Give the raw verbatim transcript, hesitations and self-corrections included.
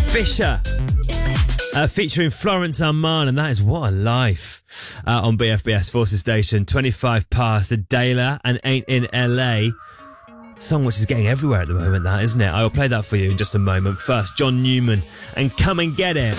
Fisher uh, featuring Florence Armand, and that is What a Life uh, on B F B S Forces Station. twenty-five past, Adela and Ain't in L A. Song which is getting everywhere at the moment, that, isn't it? I will play that for you in just a moment. First, John Newman and Come and Get It.